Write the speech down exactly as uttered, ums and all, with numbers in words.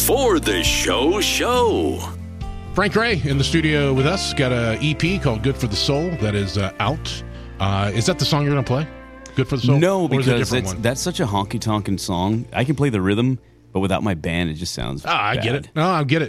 for the show show. Frank Ray in the studio with us. Got a E P called Good for the Soul that is uh, out. Uh, is that the song you're going to play? Good for the Soul? No, Or is it a because different it's, one? that's such a honky-tonkin' song. I can play the rhythm, but without my band, it just sounds Ah, I bad. get it. No, I get it.